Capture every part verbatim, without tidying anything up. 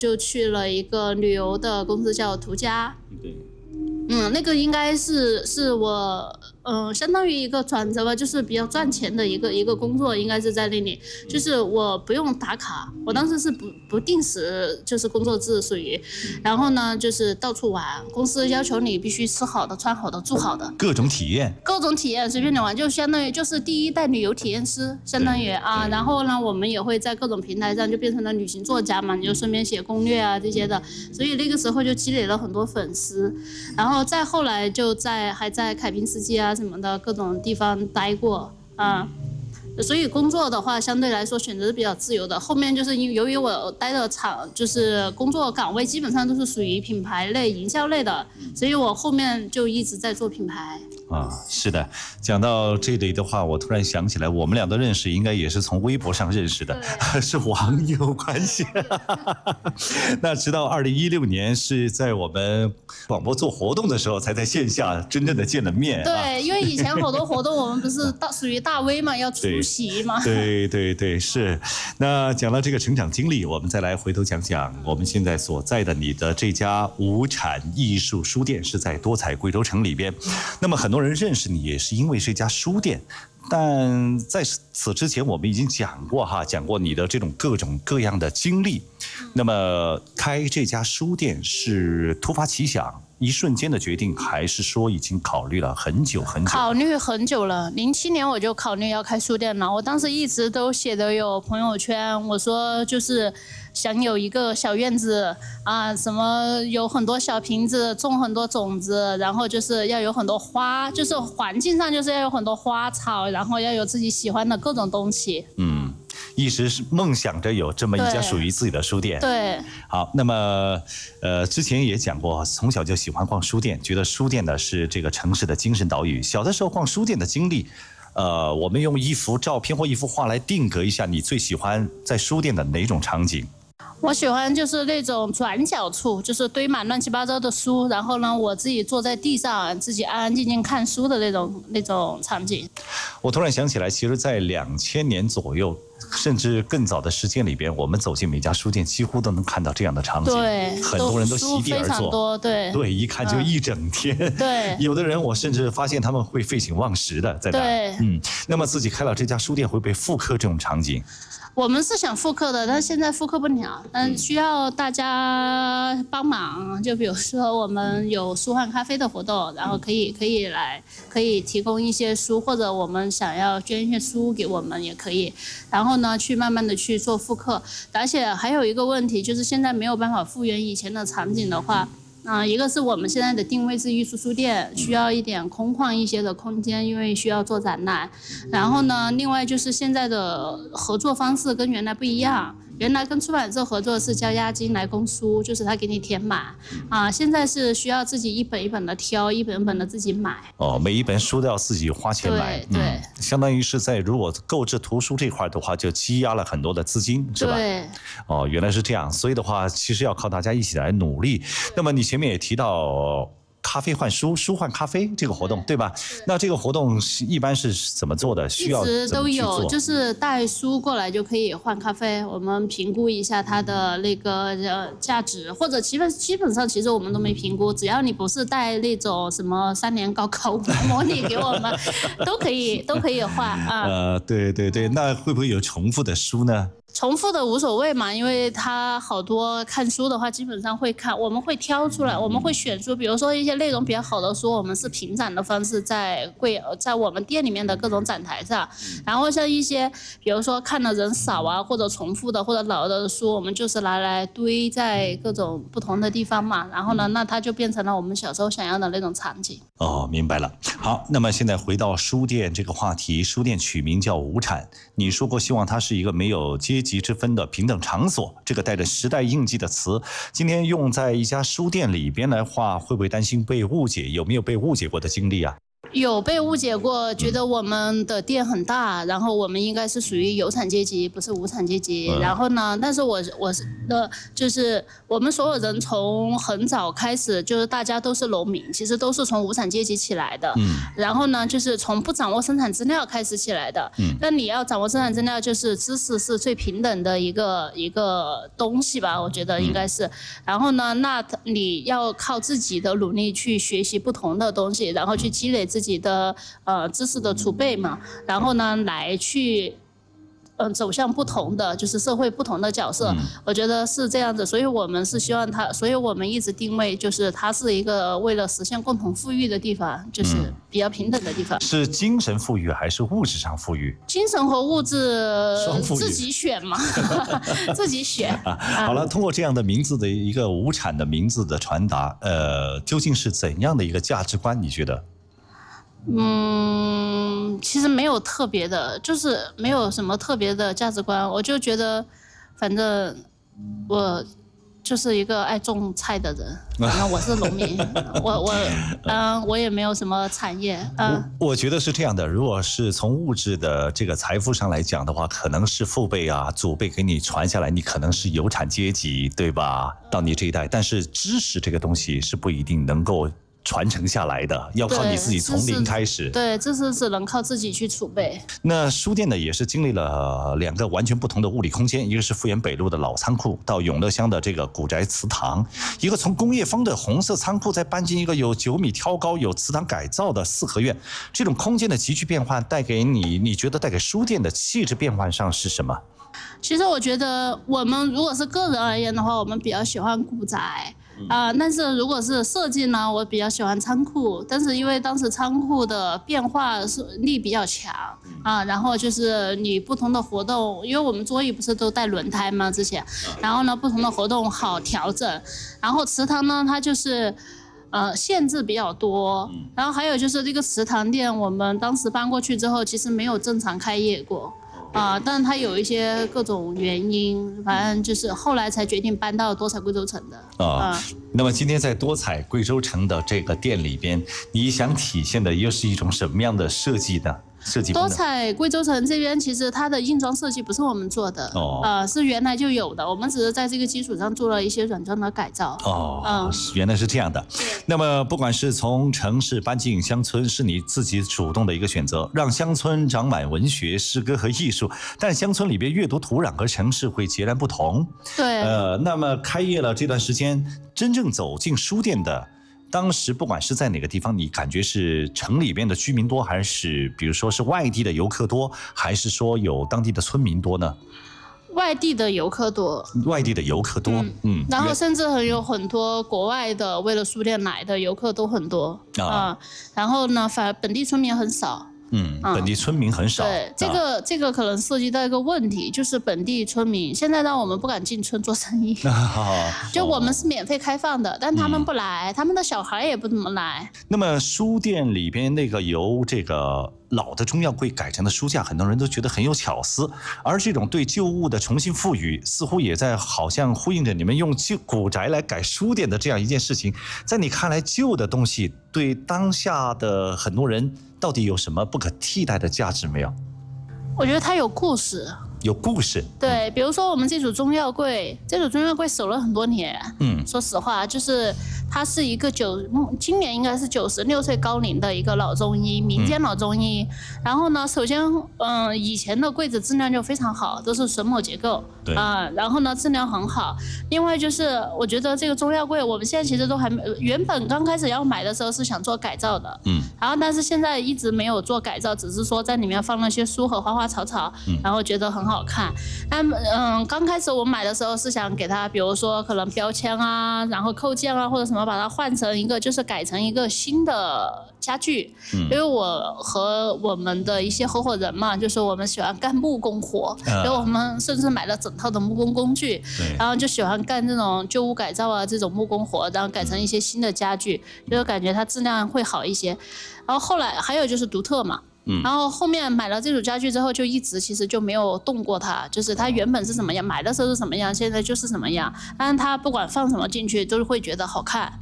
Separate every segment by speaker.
Speaker 1: 就去了一个旅游的公司叫途家。
Speaker 2: 对。
Speaker 1: 嗯，那个应该是是我，嗯、呃，相当于一个转折吧，就是比较赚钱的一个一个工作，应该是在那里，就是我不用打卡，我当时是不不定时，就是工作制属于，然后呢就是到处玩，公司要求你必须吃好的、穿好的、住好的，
Speaker 2: 各种体验，
Speaker 1: 各种体验随便你玩，就相当于就是第一代旅游体验师，相当于啊，然后呢我们也会在各种平台上就变成了旅行作家嘛，你就顺便写攻略啊这些的，所以那个时候就积累了很多粉丝，然后。再后来就在还在凯宾斯基啊什么的各种地方待过啊，所以工作的话相对来说选择是比较自由的。后面就是因由于我待的厂就是工作岗位基本上都是属于品牌类、营销类的，所以我后面就一直在做品牌。
Speaker 2: 啊，是的，讲到这里的话，我突然想起来，我们俩的认识应该也是从微博上认识的，是网友关系。那直到二零一六年是在我们广播做活动的时候，才在线下真正的见了面。
Speaker 1: 对，啊、因为以前好多活动我们不是大属于大 V 嘛，要出席嘛。
Speaker 2: 对对 对, 对，是。那讲到这个成长经历，我们再来回头讲讲我们现在所在的你的这家无产艺术书店是在多彩贵州城里边。那么很多人认识你也是因为这家书店，但在此之前我们已经讲过哈，讲过你的这种各种各样的经历。那么开这家书店是突发奇想，一瞬间的决定，还是说已经考虑了很久很久？
Speaker 1: 考虑很久了，零七年我就考虑要开书店了。我当时一直都写的有朋友圈，我说就是想有一个小院子啊，什么有很多小瓶子，种很多种子，然后就是要有很多花，就是环境上就是要有很多花草，然后要有自己喜欢的各种东西。
Speaker 2: 嗯。一直是梦想着有这么一家属于自己的书店。
Speaker 1: 对。
Speaker 2: 好，那么，呃，之前也讲过，从小就喜欢逛书店，觉得书店呢是这个城市的精神岛屿。小的时候逛书店的经历，呃，我们用一幅照片或一幅画来定格一下，你最喜欢在书店的哪种场景？
Speaker 1: 我喜欢就是那种转角处，就是堆满乱七八糟的书，然后呢，我自己坐在地上，自己安安静静看书的那种那种场景。
Speaker 2: 我突然想起来，其实，在两千年左右，甚至更早的时间里边，我们走进每家书店，几乎都能看到这样的场景。
Speaker 1: 对，
Speaker 2: 很多人都席地而坐，
Speaker 1: 非常多，对，
Speaker 2: 对，一看就一整天。嗯、
Speaker 1: 对，
Speaker 2: 有的人我甚至发现他们会废寝忘食的在那。
Speaker 1: 对，
Speaker 2: 嗯，那么自己开了这家书店，会不会复刻这种场景？
Speaker 1: 我们是想复刻的，但是现在复刻不了，嗯，需要大家帮忙。就比如说我们有书换咖啡的活动，然后可以可以来，可以提供一些书，或者我们想要捐一些书给我们也可以。然后呢，去慢慢的去做复刻。而且还有一个问题，就是现在没有办法复原以前的场景的话。啊、呃，一个是我们现在的定位是艺术书店，需要一点空旷一些的空间，因为需要做展览。然后呢，另外就是现在的合作方式跟原来不一样。原来跟出版社合作是交押金来供书，就是他给你填满啊。现在是需要自己一本一本的挑，一本一本的自己买。
Speaker 2: 哦，每一本书都要自己花钱买，
Speaker 1: 对对、嗯，
Speaker 2: 相当于是在如果购置图书这块的话，就积压了很多的资金，是吧？
Speaker 1: 对。
Speaker 2: 哦，原来是这样，所以的话，其实要靠大家一起来努力。那么你前面也提到。咖啡换书，书换咖啡这个活动 对, 对吧？那这个活动是一般是怎么做的？需要
Speaker 1: 一直都有，就是带书过来就可以换咖啡，我们评估一下它的那个呃价值，或者基本基本上其实我们都没评估，只要你不是带那种什么三年高考模拟给我们，都可以都可以换啊。
Speaker 2: 呃，对对对，那会不会有重复的书呢？
Speaker 1: 重复的无所谓嘛，因为他好多看书的话，基本上会看，我们会挑出来，我们会选书，比如说一些内容比较好的书，我们是评展的方式在柜在我们店里面的各种展台上，然后像一些比如说看的人少啊，或者重复的或者老的书，我们就是拿来堆在各种不同的地方嘛，然后呢，那它就变成了我们小时候想要的那种场景。
Speaker 2: 哦，明白了。好，那么现在回到书店这个话题，书店取名叫无产，你说过希望它是一个没有阶级之分的平等场所，这个带着时代印记的词，今天用在一家书店里边来话，会不会担心被误解？有没有被误解过的经历啊？
Speaker 1: 有被误解过，觉得我们的店很大，然后我们应该是属于有产阶级，不是无产阶级。嗯、然后呢，但是我我的就是我们所有人从很早开始，就是大家都是农民，其实都是从无产阶级起来的。嗯。然后呢，就是从不掌握生产资料开始起来的。嗯。那你要掌握生产资料，就是知识是最平等的一个一个东西吧，我觉得应该是。嗯、然后呢，那你要靠自己的努力去学习不同的东西，然后去积累自己。自己的呃知识的储备嘛，然后呢来去嗯、呃、走向不同的就是社会不同的角色、嗯，我觉得是这样子，所以我们是希望它，所以我们一直定位就是它是一个为了实现共同富裕的地方，就是比较平等的地方。嗯、
Speaker 2: 是精神富裕还是物质上富裕？
Speaker 1: 精神和物质自己选嘛，自己选。啊、
Speaker 2: 好了，通过这样的名字的一个无产的名字的传达，呃，究竟是怎样的一个价值观？你觉得？
Speaker 1: 嗯，其实没有特别的，就是没有什么特别的价值观。我就觉得，反正我就是一个爱种菜的人。反正我是农民，我我嗯、呃，我也没有什么产业。嗯，
Speaker 2: 我我觉得是这样的。如果是从物质的这个财富上来讲的话，可能是父辈啊、祖辈给你传下来，你可能是有产阶级，对吧？到你这一代，但是知识这个东西是不一定能够传承下来的，要靠你自己从零开始。
Speaker 1: 对，这是只能靠自己去储备。
Speaker 2: 那书店呢，也是经历了两个完全不同的物理空间，一个是富源北路的老仓库，到永乐乡的这个古宅祠堂，一个从工业风的红色仓库再搬进一个有九米挑高、有祠堂改造的四合院。这种空间的急剧变换，带给你，你觉得带给书店的气质变换上是什么？
Speaker 1: 其实我觉得，我们如果是个人而言的话，我们比较喜欢古宅。啊、呃，但是如果是设计呢，我比较喜欢仓库，但是因为当时仓库的变化力比较强啊，然后就是你不同的活动，因为我们桌椅不是都带轮胎吗？之前，然后呢，不同的活动好调整，然后祠堂呢，它就是呃限制比较多，然后还有就是这个祠堂店，我们当时搬过去之后，其实没有正常开业过。啊、呃，但是它有一些各种原因，反正就是后来才决定搬到多彩贵州城的。
Speaker 2: 啊、呃，那么今天在多彩贵州城的这个店里边，你想体现的又是一种什么样的设计呢？设计
Speaker 1: 多彩贵州城这边其实它的硬装设计不是我们做的，哦，呃，是原来就有的，我们只是在这个基础上做了一些软装的改造。
Speaker 2: 哦，嗯，原来是这样的。那么不管是从城市搬进乡村，是你自己主动的一个选择，让乡村长满文学、诗歌和艺术，但乡村里边阅读土壤和城市会截然不同。
Speaker 1: 对，
Speaker 2: 呃，那么开业了这段时间，真正走进书店的。当时不管是在哪个地方，你感觉是城里边的居民多，还是比如说是外地的游客多，还是说有当地的村民多呢？
Speaker 1: 外地的游客多，
Speaker 2: 外地的游客多，嗯，
Speaker 1: 嗯然后甚至还有很多国外的为了书店来的游客都很多啊、呃，然后呢，反而本地村民很少。
Speaker 2: 嗯，本地村民很少。
Speaker 1: 对，这个、啊、这个可能涉及到一个问题，就是本地村民现在让我们不敢进村做生意。就我们是免费开放的，但他们不来、嗯，他们的小孩也不怎么来。
Speaker 2: 那么书店里边那个由这个老的中药柜改成的书架，很多人都觉得很有巧思，而这种对旧物的重新赋予，似乎也在好像呼应着你们用旧古宅来改书店的这样一件事情。在你看来，旧的东西对当下的很多人到底有什么不可替代的价值没有？
Speaker 1: 我觉得它有故事。
Speaker 2: 有故事，
Speaker 1: 对，比如说我们这组中药柜，这组中药柜守了很多年。嗯，说实话，就是他是一个九，今年应该是九十六岁高龄的一个老中医，民间老中医。嗯、然后呢，首先，嗯、呃，以前的柜子质量就非常好，都是榫卯结构，
Speaker 2: 对
Speaker 1: 啊、呃，然后呢，质量很好。另外就是，我觉得这个中药柜，我们现在其实都还没，原本刚开始要买的时候是想做改造的，嗯，然后但是现在一直没有做改造，只是说在里面放那些书和花花草草，嗯、然后觉得很好。好看，那嗯，刚开始我买的时候是想给它，比如说可能标签啊，然后扣件啊，或者什么，把它换成一个，就是改成一个新的家具。嗯，因为我和我们的一些合伙人嘛，就是我们喜欢干木工活，所以、呃、我们甚至买了整套的木工工具，然后就喜欢干这种旧屋改造啊，这种木工活，然后改成一些新的家具，就感觉它质量会好一些。然后后来还有就是独特嘛。嗯、然后后面买了这组家具之后，就一直其实就没有动过它，就是它原本是什么样，买的时候是什么样，现在就是什么样。但是它不管放什么进去，都是会觉得好看。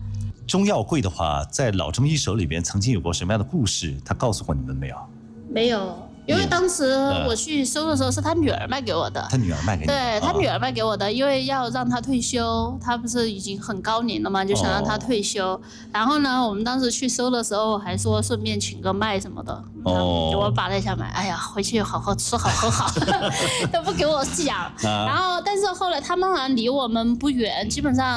Speaker 2: 中药柜的话，在老中医手里边曾经有过什么样的故事？他告诉过你们没有？
Speaker 1: 没有。因为当时我去收的时候是他女儿卖给我的，
Speaker 2: 他女儿卖给你，
Speaker 1: 对他女儿卖给我的，因为要让他退休，他不是已经很高龄了嘛，就想让他退休。哦、然后呢，我们当时去收的时候还说顺便请个麦什么的，哦，我拔了一下麦，哎呀，回去好好吃好喝好，都不给我讲。啊、然后，但是后来他们好像离我们不远，基本上